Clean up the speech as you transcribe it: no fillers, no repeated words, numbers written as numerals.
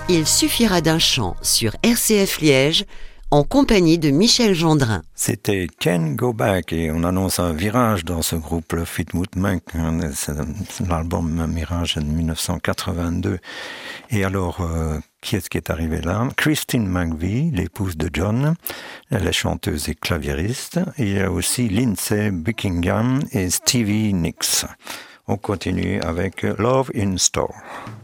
Il suffira d'un chant sur RCF Liège en compagnie de Michel Gendrin. C'était Can't Go Back et on annonce un virage dans ce groupe, le Fleetwood Mac. C'est l'album Mirage de 1982. Et alors, qui est-ce qui est arrivé là? Christine McVie, l'épouse de John. Elle est chanteuse et claviériste. Et il y a aussi Lindsay Buckingham et Stevie Nicks. On continue avec Love in Store.